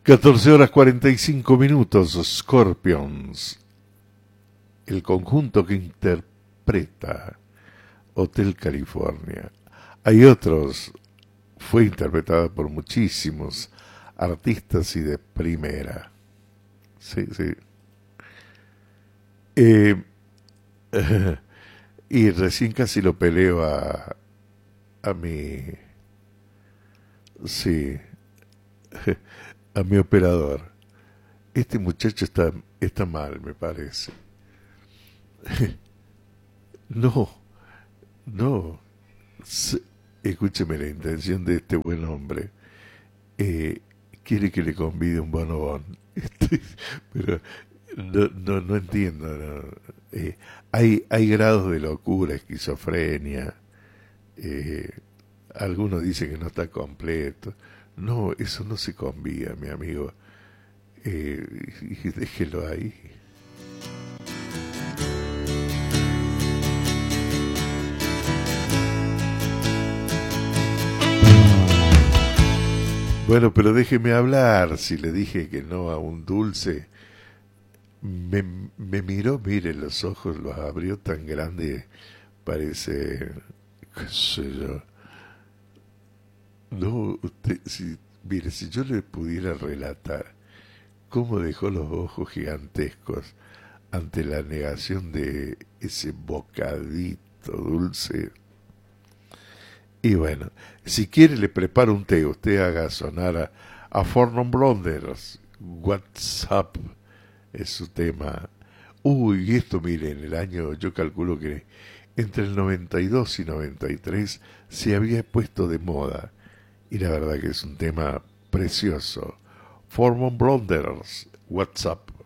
14 horas 45 minutos, Scorpions, el conjunto que interpreta Hotel California. Hay otros, fue interpretada por muchísimos artistas y de primera. Sí, sí. Eh, y recién casi lo peleo a mi, sí, a mi operador. Este muchacho está mal, me parece. No, no. Escúcheme, la intención de este buen hombre eh, quiere que le convide un bonobón. Pero no entiendo. No. Hay grados de locura, esquizofrenia. eh, Algunos dicen que no está completo. No, eso no se convida, mi amigo. Y déjelo ahí. Bueno, pero déjeme hablar. Si le dije que no a un dulce, me, me miró, mire, los ojos los abrió tan grande, parece, qué sé yo. No, usted, si, mire, si yo le pudiera relatar cómo dejó los ojos gigantescos ante la negación de ese bocadito dulce. Y bueno, si quiere le preparo un té, usted haga sonar a Fornon Blonders, WhatsApp es su tema. Uy, y esto mire, en el año, yo calculo que entre el 92 y 93 se había puesto de moda, y la verdad que es un tema precioso. Fornon Blonders, WhatsApp.